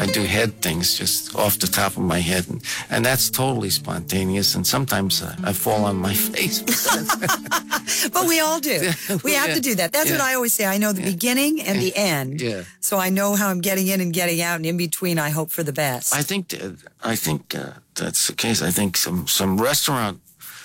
I do head things just off the top of my head, and that's totally spontaneous. And sometimes I fall on my face. But we all do. We have to do that. That's what I always say. I know the beginning and the end. Yeah. So I know how I'm getting in and getting out, and in between, I hope for the best. I think that's the case. I think some restaurants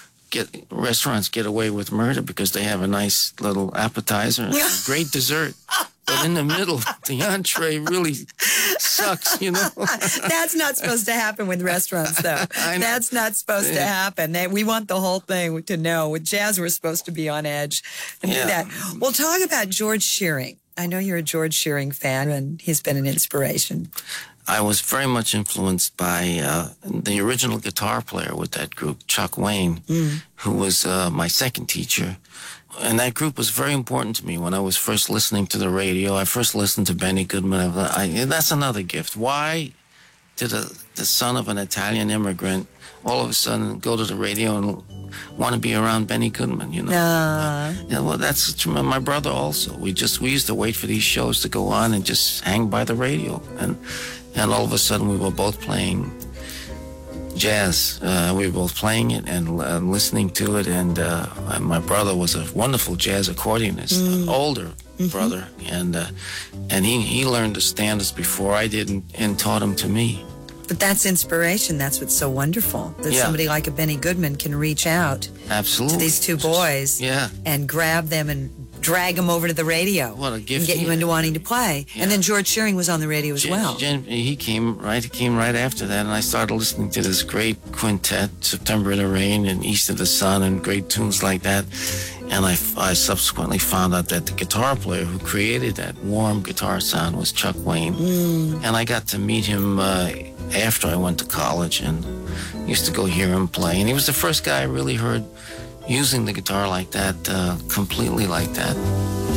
get away with murder because they have a nice little appetizer and a great dessert. But in the middle, the entree really sucks, you know. That's not supposed to happen with restaurants, though. That's not supposed to happen. We want the whole thing to know. With jazz, we're supposed to be on edge and do that. Well, talk about George Shearing. I know you're a George Shearing fan, and he's been an inspiration. I was very much influenced by the original guitar player with that group, Chuck Wayne, who was my second teacher. And that group was very important to me when I was first listening to the radio. I first listened to Benny Goodman. That's another gift. Why did the son of an Italian immigrant all of a sudden go to the radio and want to be around Benny Goodman, you know? Yeah, well, that's my brother also. We used to wait for these shows to go on and just hang by the radio. And all of a sudden we were both playing jazz. We were both playing it and listening to it, and my brother was a wonderful jazz accordionist, an older brother, and he learned the standards before I did and taught them to me. But that's inspiration. That's what's so wonderful, that somebody like a Benny Goodman can reach out to these two boys and grab them and drag them over to the radio. What a gift. And get you into wanting to play. Yeah. And then George Shearing was on the radio as well. He came right after that, and I started listening to this great quintet, September in the Rain and East of the Sun, and great tunes like that. And I subsequently found out that the guitar player who created that warm guitar sound was Chuck Wayne. And I got to meet him after I went to college and used to go hear him play. And he was the first guy I really heard using the guitar like that, completely like that.